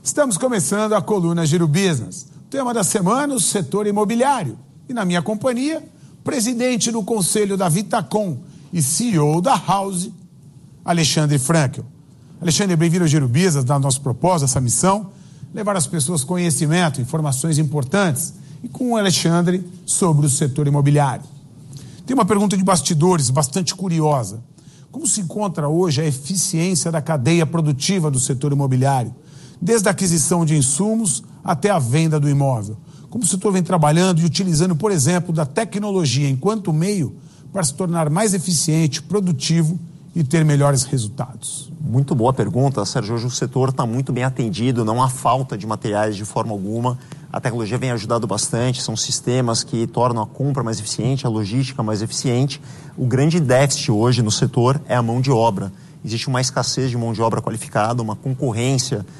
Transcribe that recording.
Estamos começando a coluna Giro Business. O tema da semana, o setor imobiliário. E na minha companhia, presidente do conselho da Vitacom e CEO da House, Alexandre Frankel. Alexandre, bem-vindo ao Giro Business, da nosso propósito, essa missão, levar às pessoas conhecimento, informações importantes, e com o Alexandre sobre o setor imobiliário. Tem uma pergunta de bastidores bastante curiosa. Como se encontra hoje a eficiência da cadeia produtiva do setor imobiliário, desde a aquisição de insumos até a venda do imóvel? Como o setor vem trabalhando e utilizando, por exemplo, da tecnologia enquanto meio para se tornar mais eficiente, produtivo e ter melhores resultados? Muito boa pergunta, Sérgio. Hoje o setor está muito bem atendido, não há falta de materiais de forma alguma. A tecnologia vem ajudando bastante, são sistemas que tornam a compra mais eficiente, a logística mais eficiente. O grande déficit hoje no setor é a mão de obra. Existe uma escassez de mão de obra qualificada, uma concorrência